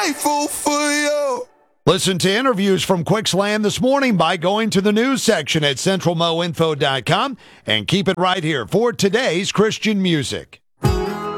grateful for you. Listen to interviews from Quicksland this morning by going to the news section at centralmoinfo.com and keep it right here for today's Christian music.